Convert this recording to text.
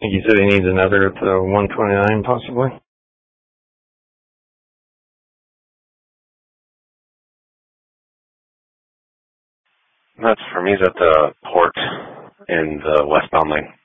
think you said he needs another at the 129, possibly? That's for me. Is at the port in the westbound lane.